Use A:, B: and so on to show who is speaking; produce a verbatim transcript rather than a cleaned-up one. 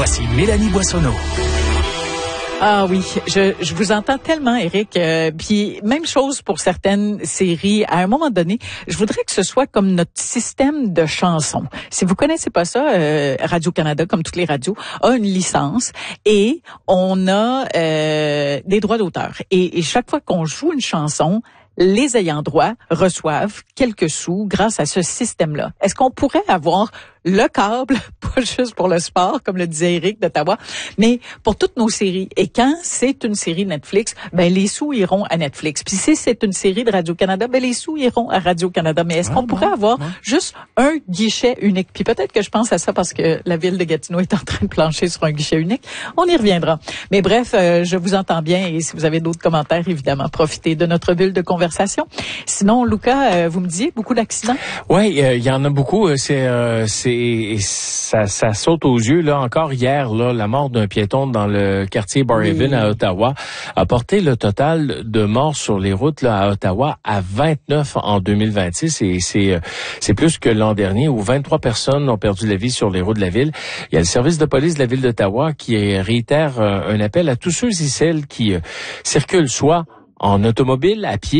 A: Voici Mélanie Boissonneau.
B: Ah oui, je, je vous entends tellement, Éric. Euh, puis même chose pour certaines séries. À un moment donné, je voudrais que ce soit comme notre système de chansons. Si vous connaissez pas ça, euh, Radio-Canada, comme toutes les radios, a une licence et on a euh, des droits d'auteur. Et, et chaque fois qu'on joue une chanson, les ayants droit reçoivent quelques sous grâce à ce système-là. Est-ce qu'on pourrait avoir le câble, pas juste pour le sport, comme le disait Éric d'Ottawa, mais pour toutes nos séries? Et quand c'est une série Netflix, ben les sous iront à Netflix. Puis si c'est une série de Radio-Canada, ben les sous iront à Radio-Canada. Mais est-ce ouais, qu'on pourrait ouais, avoir ouais. juste un guichet unique? Puis peut-être que je pense à ça parce que la ville de Gatineau est en train de plancher sur un guichet unique. On y reviendra. Mais bref, euh, je vous entends bien et si vous avez d'autres commentaires, évidemment, profitez de notre bulle de conversation. Sinon, Lucas, euh, vous me disiez beaucoup d'accidents?
C: Oui, il euh, y en a beaucoup. C'est, euh, c'est Et ça, ça saute aux yeux. Là, encore hier, là, la mort d'un piéton dans le quartier Barrhaven oui. à Ottawa a porté le total de morts sur les routes là, à Ottawa à vingt-neuf en deux mille vingt-six. Et c'est, c'est plus que l'an dernier où vingt-trois personnes ont perdu la vie sur les routes de la ville. Il y a le service de police de la ville d'Ottawa qui réitère un appel à tous ceux et celles qui circulent soit en automobile, à pied,